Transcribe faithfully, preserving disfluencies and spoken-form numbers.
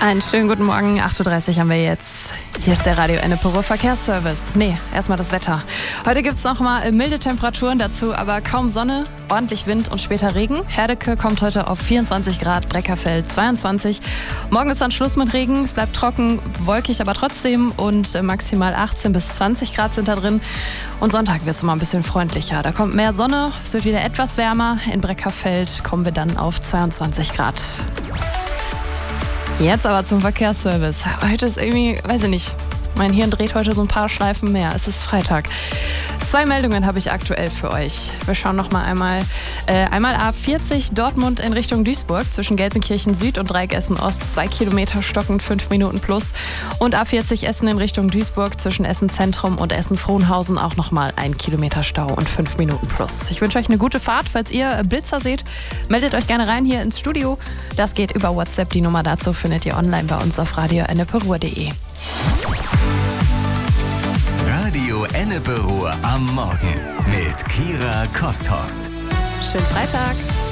Einen schönen guten Morgen, acht Uhr dreißig haben wir jetzt. Hier ist der Radio Ennepe Verkehrsservice. Nee, erstmal das Wetter. Heute gibt es nochmal milde Temperaturen dazu, aber kaum Sonne, ordentlich Wind und später Regen. Herdecke kommt heute auf vierundzwanzig Grad, Breckerfeld zweiundzwanzig. Morgen ist dann Schluss mit Regen, es bleibt trocken, wolkig aber trotzdem und maximal achtzehn bis zwanzig Grad sind da drin. Und Sonntag wird es mal ein bisschen freundlicher. Da kommt mehr Sonne, es wird wieder etwas wärmer. In Breckerfeld kommen wir dann auf zweiundzwanzig Grad. Jetzt aber zum Verkehrsservice. Heute ist irgendwie, weiß ich nicht, mein Hirn dreht heute so ein paar Schleifen mehr. Es ist Freitag. Zwei Meldungen habe ich aktuell für euch. Wir schauen noch mal einmal. Äh, einmal A vierzig Dortmund in Richtung Duisburg zwischen Gelsenkirchen Süd und Dreieck-Essen Ost. Zwei Kilometer stockend, fünf Minuten plus. Und A vierzig Essen in Richtung Duisburg zwischen Essen Zentrum und Essen Frohnhausen auch noch mal ein Kilometer Stau und fünf Minuten plus. Ich wünsche euch eine gute Fahrt. Falls ihr Blitzer seht, meldet euch gerne rein hier ins Studio. Das geht über WhatsApp. Die Nummer dazu findet ihr online bei uns auf radio ennepe ruhr punkt de. Radio Ennepe Ruhr am Morgen mit Kira Kosthorst. Schönen Freitag.